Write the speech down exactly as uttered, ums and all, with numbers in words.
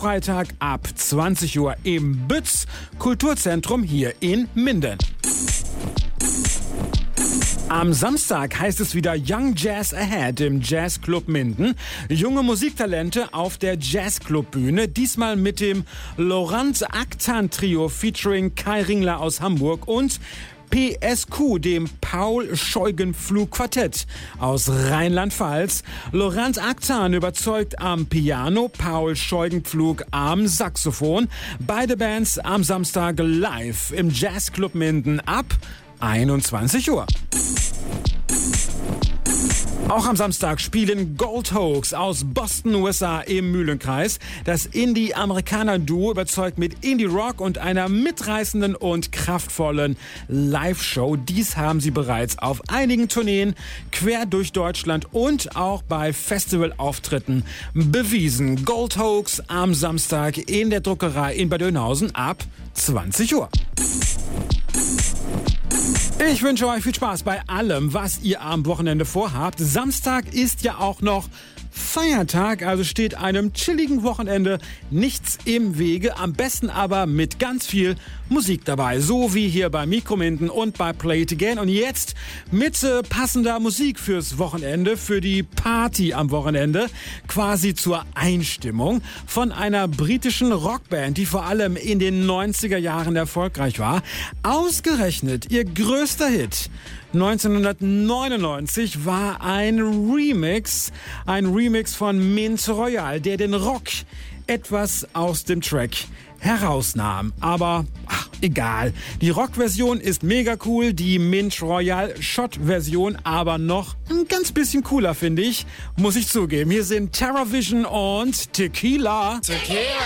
Freitag ab zwanzig Uhr im Bütz Kulturzentrum hier in Minden. Am Samstag heißt es wieder Young Jazz Ahead im Jazzclub Minden. Junge Musiktalente auf der Jazzclub-Bühne, diesmal mit dem Laurent Aktan Trio featuring Kai Ringler aus Hamburg und P S Q, dem Paul-Scheugen-Flug-Quartett aus Rheinland-Pfalz. Laurent Aktan überzeugt am Piano, Paul Scheugenpflug am Saxophon. Beide Bands am Samstag live im Jazzclub Minden ab einundzwanzig Uhr. Auch am Samstag spielen Gold Hoax aus Boston, U S A im Mühlenkreis. Das Indie-Amerikaner-Duo überzeugt mit Indie-Rock und einer mitreißenden und kraftvollen Live-Show. Dies haben sie bereits auf einigen Tourneen quer durch Deutschland und auch bei Festivalauftritten bewiesen. Gold Hoax am Samstag in der Druckerei in Bad Oeynhausen ab zwanzig Uhr. Ich wünsche euch viel Spaß bei allem, was ihr am Wochenende vorhabt. Samstag ist ja auch noch Feiertag, also steht einem chilligen Wochenende nichts im Wege. Am besten aber mit ganz viel Musik dabei, so wie hier bei Mikrominden und bei Play It Again. Und jetzt mit äh, passender Musik fürs Wochenende, für die Party am Wochenende, quasi zur Einstimmung von einer britischen Rockband, die vor allem in den neunziger Jahren erfolgreich war. Ausgerechnet ihr größter Hit neunzehnhundertneunundneunzig war ein Remix, ein Remix von Mint Royal, der den Rock etwas aus dem Track herausnahm. Aber ach, egal. Die Rock-Version ist mega cool, die Mint Royal Shot-Version aber noch ein ganz bisschen cooler, finde ich. Muss ich zugeben. Hier sind TerraVision und Tequila. Tequila.